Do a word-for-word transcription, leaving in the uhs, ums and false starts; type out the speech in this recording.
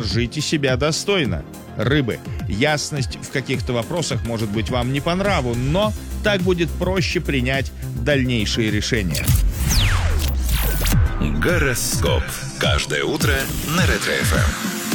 держите себя достойно. Рыбы. Ясность в каких-то вопросах может быть вам не по нраву, но так будет проще принять дальнейшие решения. Гороскоп. Каждое утро на Ретро-эф эм.